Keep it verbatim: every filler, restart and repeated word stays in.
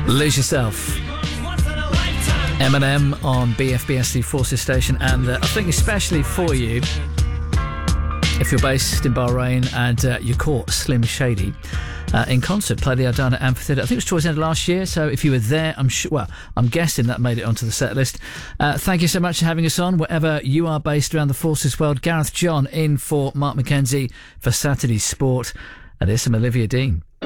Lose Yourself. Eminem on B F B S C Forces Station, and uh, I think especially for you, if you're based in Bahrain and uh, you caught Slim Shady uh, in concert, play the Adana Amphitheatre. I think it was towards the end of last year, so if you were there, I'm sure, well, I'm guessing that made it onto the set list. Uh, thank you so much for having us on, wherever you are based around the Forces world. Gareth John in for Mark McKenzie for Saturday Sport, and there's some Olivia Dean.